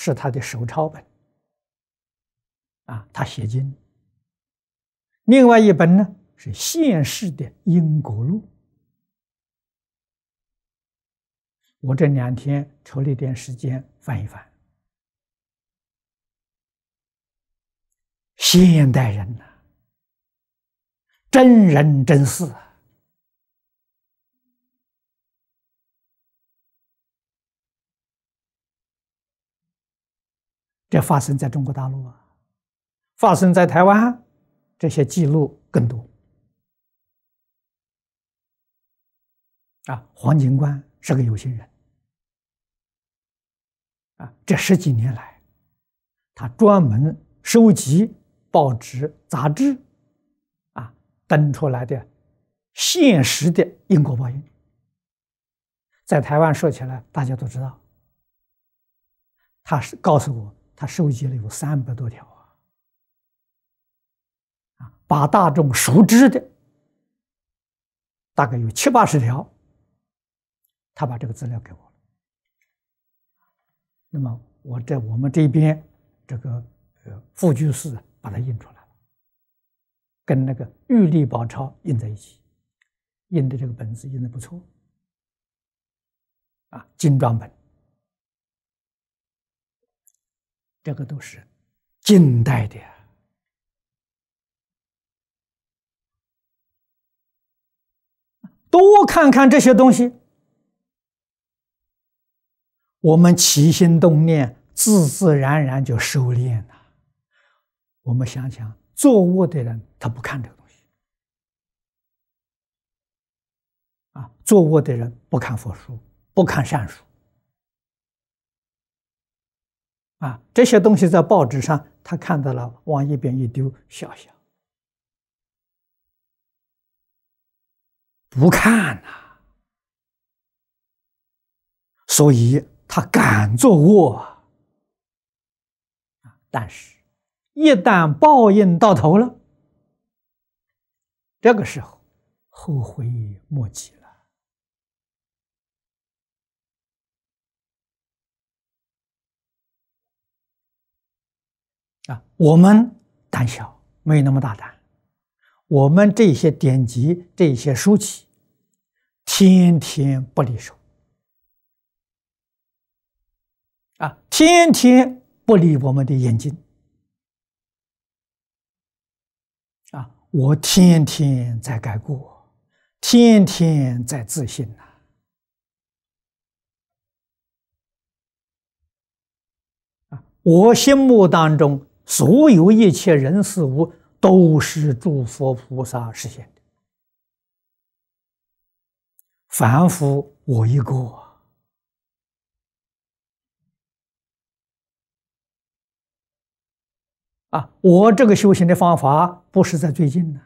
是他的手抄本他写经。另外一本呢是现世的因果录。我这2天抽了一点时间翻一翻，现代人真人真事这发生在中国大陆发生在台湾，这些记录更多黄警官是个有心人这10几年来，他专门收集报纸、杂志登出来的现实的因果报应，在台湾说起来大家都知道。他是告诉我，他收集了有300多条把大众熟知的大概有70、80条，他把这个资料给我了。那么我们这边这个副居士把它印出来了，跟那个玉历宝钞印在一起，印的这个本子印的不错精装本，这个都是近代的多看看这些东西，我们起心动念自自然然就收敛了。我们想想，作恶的人他不看这个东西作恶的人不看佛书，不看善书这些东西在报纸上他看到了，往一边一丢，笑笑，不看所以他敢作恶但是一旦报应到头了，这个时候后悔莫及了我们胆小，没那么大胆。我们这些典籍、这些书籍，天天不离手天天不离我们的眼睛我天天在改过，天天在自省我心目当中所有一切人事物都是诸佛菩萨实现的，凡夫我一个我这个修行的方法不是在最近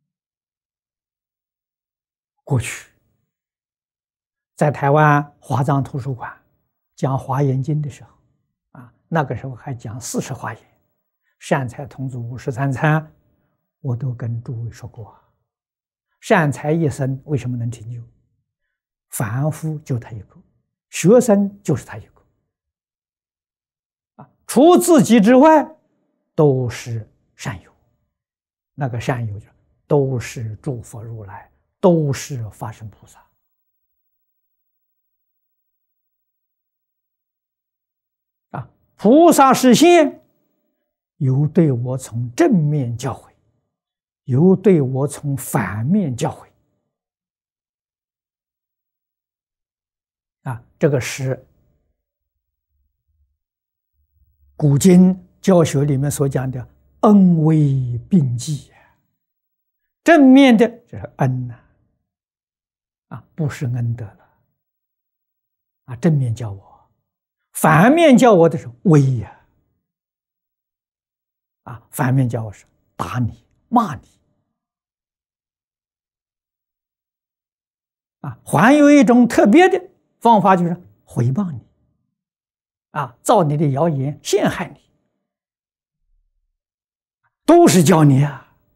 过去在台湾华藏图书馆讲《华严经》的时候那个时候还讲40华严，善财童子53参，我都跟诸位说过善财一生为什么能成就？凡夫就他一个，学生就是他一个除自己之外都是善友，那个善友都是诸佛如来，都是法身菩萨菩萨示现，有对我从正面教诲，有对我从反面教诲这个是古今教学里面所讲的恩威并济正面的这是恩不是恩德了正面教我，反面教我的是威反面教我是打你骂你还有一种特别的方法，就是诽谤你造你的谣言，陷害你，都是教你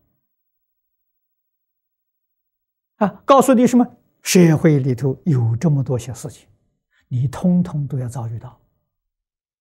告诉你什么？社会里头有这么多些事情，你通通都要遭遇到